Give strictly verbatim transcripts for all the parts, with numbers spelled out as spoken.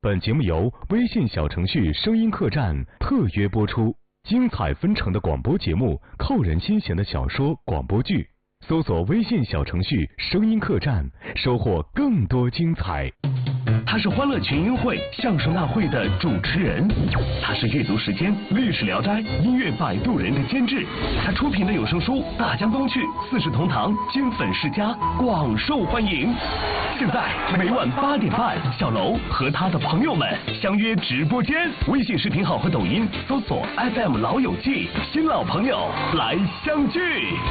本节目由微信小程序声音客栈特约播出，精彩纷呈的广播节目，扣人心弦的小说广播剧，搜索微信小程序声音客栈，收获更多精彩。 他是欢乐群英会相声大会的主持人，他是阅读时间历史聊斋音乐摆渡人的监制，他出品的有声书《大江东去》《四世同堂》《金粉世家》广受欢迎。现在每晚八点半，小楼和他的朋友们相约直播间，微信视频号和抖音搜索 F M 老友记，新老朋友来相聚。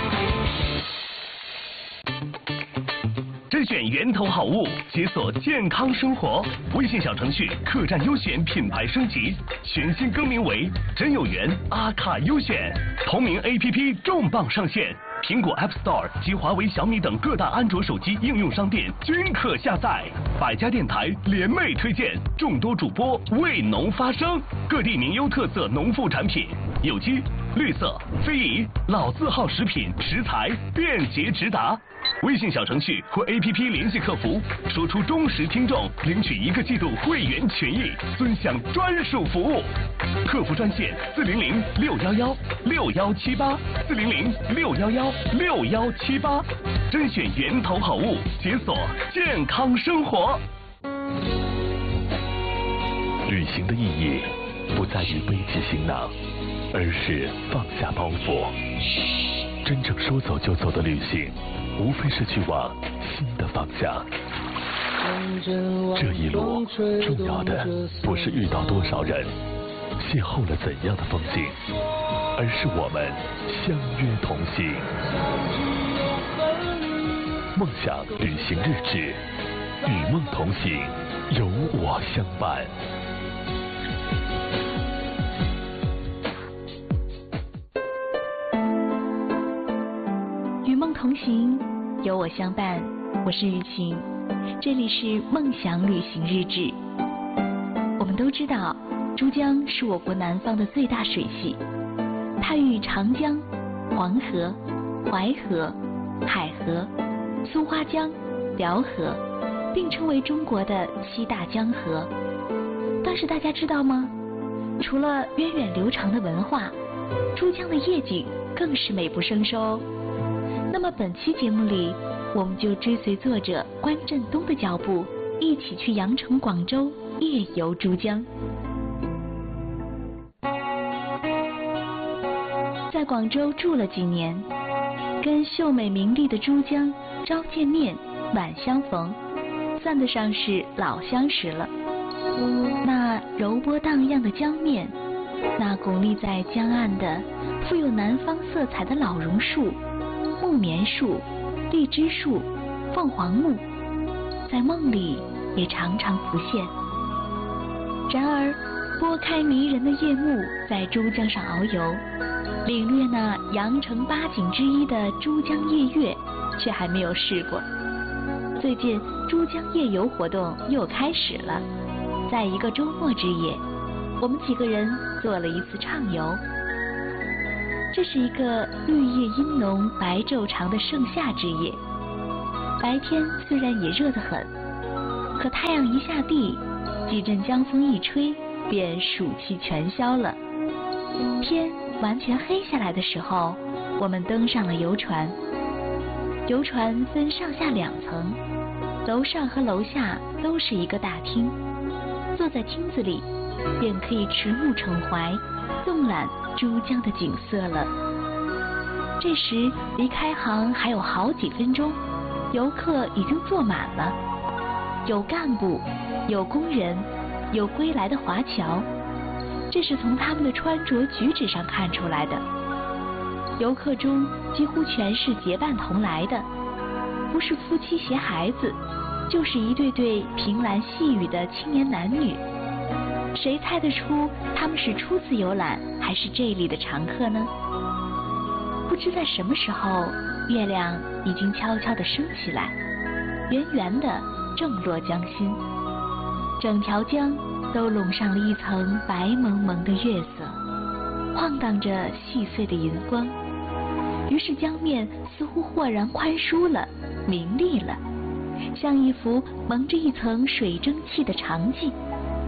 甄选源头好物，解锁健康生活。微信小程序客栈优选品牌升级，全新更名为真有缘阿卡优选。同名 A P P 重磅上线，苹果 App Store 及华为、小米等各大安卓手机应用商店均可下载。百家电台联袂推荐，众多主播为农发声，各地名优特色农副产品，有机、绿色、非遗、老字号食品食材便捷直达。微信小程序或 A P P 联系客服，说出忠实听众，领取一个季度会员权益，尊享专属服务。客服专线四零零六幺幺六幺七八四零零六幺幺六幺七八，甄选源头好物，解锁健康生活。 旅行的意义不在于背起行囊，而是放下包袱。真正说走就走的旅行，无非是去往新的方向。这一路重要的不是遇到多少人，邂逅了怎样的风景，而是我们相约同行。梦想旅行日志，与梦同行，有我相伴。 与梦同行，有我相伴，我是雨晴，这里是梦想旅行日志。我们都知道，珠江是我国南方的最大水系，它与长江、黄河、淮河、海河、松花江、辽河并称为中国的七大江河。但是大家知道吗？除了源远流长的文化，珠江的夜景更是美不胜收哦。那么本期节目里，我们就追随作者关震东的脚步，一起去羊城、广州夜游珠江。在广州住了几年，跟秀美明丽的珠江朝见面晚相逢，算得上是老相识了。那柔波荡漾的江面，那拱立在江岸的富有南方色彩的老榕树、木棉树、荔枝树、凤凰木，在梦里也常常浮现。然而拨开迷人的夜幕，在珠江上遨游，领略那羊城八景之一的珠江夜月，却还没有试过。最近珠江夜游活动又开始了，在一个周末之夜，我们几个人做了一次畅游。这是一个绿叶阴浓、白昼长的盛夏之夜，白天虽然也热得很，可太阳一下地，几阵江风一吹，便暑气全消了。天完全黑下来的时候，我们登上了游船。游船分上下两层，楼上和楼下都是一个大厅，坐在厅子里，便可以迟暮骋怀，纵览珠江的景色了。这时离开航还有好几分钟，游客已经坐满了，有干部，有工人，有归来的华侨，这是从他们的穿着举止上看出来的。游客中几乎全是结伴同来的，不是夫妻携孩子，就是一对对凭栏细语的青年男女。谁猜得出他们是初次游览还是这里的常客呢？不知在什么时候，月亮已经悄悄地升起来，圆圆的正落江心，整条江都笼上了一层白蒙蒙的月色，晃荡着细碎的银光。于是江面似乎豁然宽舒了，明丽了，像一幅蒙着一层水蒸气的长镜，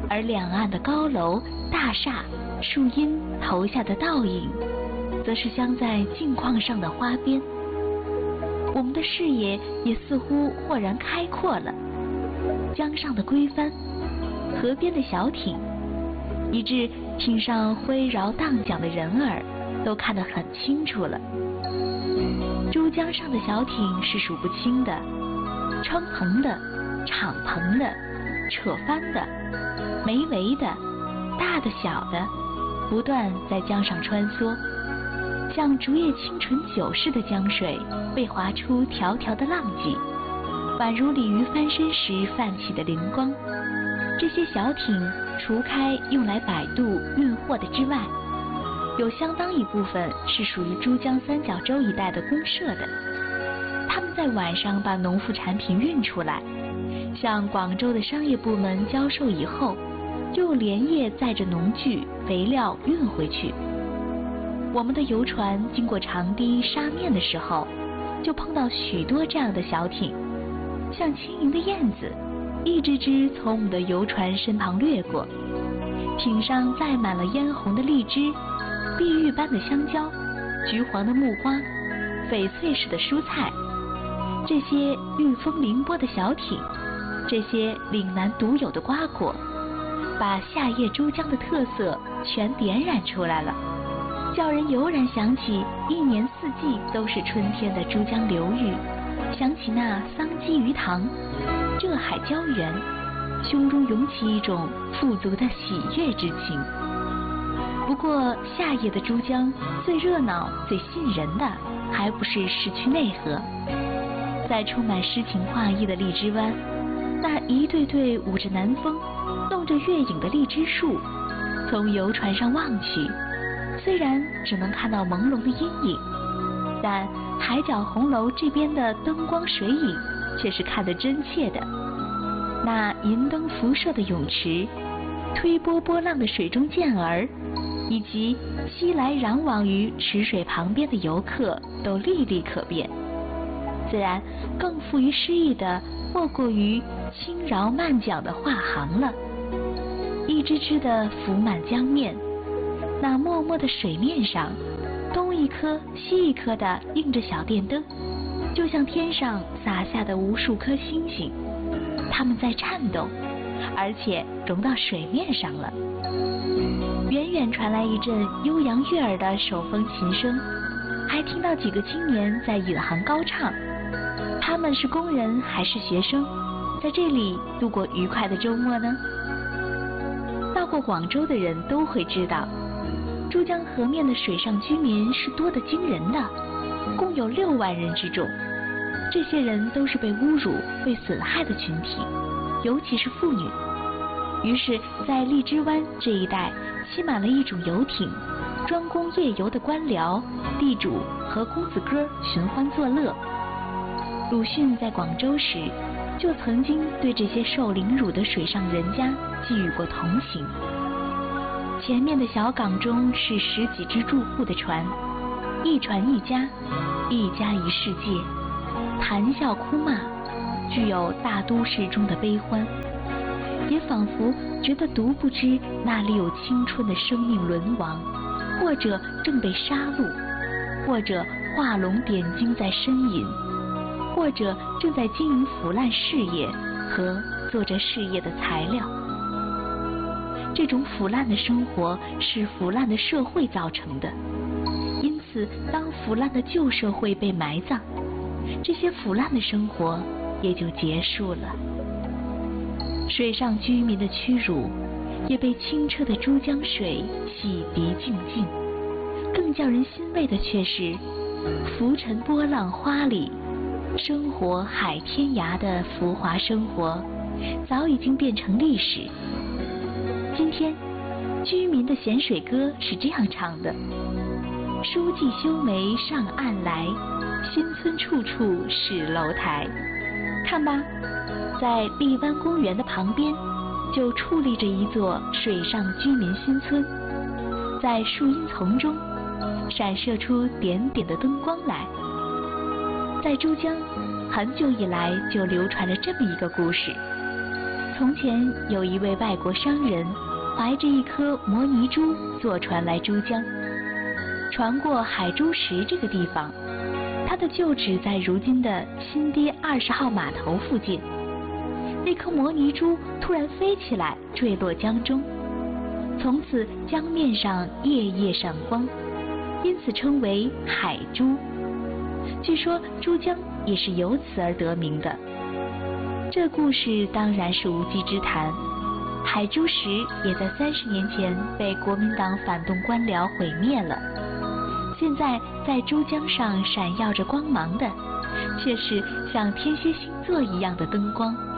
而两岸的高楼、大厦、树荫投下的倒影，则是镶在镜框上的花边。我们的视野也似乎豁然开阔了，江上的归帆，河边的小艇，以致艇上挥桡荡桨的人儿都看得很清楚了。珠江上的小艇是数不清的，撑篷的、敞篷的、扯帆的、没桅的，大的小的，不断在江上穿梭，像竹叶清纯酒似的江水被划出条条的浪迹，宛如鲤鱼翻身时泛起的灵光。这些小艇除开用来摆渡运货的之外，有相当一部分是属于珠江三角洲一带的公社的。他们在晚上把农副产品运出来，向广州的商业部门交售以后，就连夜载着农具、肥料运回去。我们的游船经过长堤、沙面的时候，就碰到许多这样的小艇，像轻盈的燕子，一只只从我们的游船身旁掠过。艇上载满了嫣红的荔枝、碧玉般的香蕉、橘黄的木瓜、翡翠似的蔬菜。这些御风凌波的小艇，这些岭南独有的瓜果，把夏夜珠江的特色全点染出来了，叫人油然想起一年四季都是春天的珠江流域，想起那桑基鱼塘、浙海椒园，胸中涌起一种富足的喜悦之情。不过夏夜的珠江最热闹、最吸引人的，还不是市区内河。在充满诗情画意的荔枝湾，那一对对捂着南风、弄着月影的荔枝树，从游船上望去，虽然只能看到朦胧的阴影，但海角红楼这边的灯光水影却是看得真切的。那银灯辐射的泳池，推波波浪的水中健儿，以及熙来攘往于池水旁边的游客，都历历可辨。自然更富于诗意的，莫过于轻饶慢讲的画行了。一只只的浮满江面，那默默的水面上，东一颗西一颗的映着小电灯，就像天上洒下的无数颗星星，它们在颤动，而且融到水面上了。远远传来一阵悠扬悦耳的手风琴声，还听到几个青年在引吭高唱。他们是工人还是学生，在这里度过愉快的周末呢？到过广州的人都会知道，珠江河面的水上居民是多得惊人的，共有六万人之众。这些人都是被侮辱、被损害的群体，尤其是妇女。于是，在荔枝湾这一带，栖满了一种游艇，专供夜游的官僚、地主和公子哥寻欢作乐。鲁迅在广州时，就曾经对这些受凌辱的水上人家寄予过同情。前面的小港中是十几只住户的船，一船一家，一家一世界，谈笑哭骂，具有大都市中的悲欢，也仿佛觉得独不知那里有青春的生命沦亡，或者正被杀戮，或者画龙点睛在呻吟，或者正在经营腐烂事业和做着事业的材料。这种腐烂的生活是腐烂的社会造成的，因此当腐烂的旧社会被埋葬，这些腐烂的生活也就结束了。水上居民的屈辱也被清澈的珠江水洗涤净尽。更叫人欣慰的却是，浮沉波浪花里，生活海天涯的浮华生活早已经变成历史。今天居民的咸水歌是这样唱的：书记修眉上岸来，新村处处是楼台。看吧，在荔湾公园的旁边就矗立着一座水上居民新村，在树荫丛中闪射出点点的灯光来。在珠江很久以来就流传着这么一个故事： 从前有一位外国商人，怀着一颗摩尼珠坐船来珠江，船过海珠石这个地方，他的旧址在如今的新堤二十号码头附近。那颗摩尼珠突然飞起来，坠落江中，从此江面上夜夜闪光，因此称为海珠。据说珠江也是由此而得名的。这故事当然是无稽之谈，海珠石也在三十年前被国民党反动官僚毁灭了。现在在珠江上闪耀着光芒的，却是像天蝎星座一样的灯光。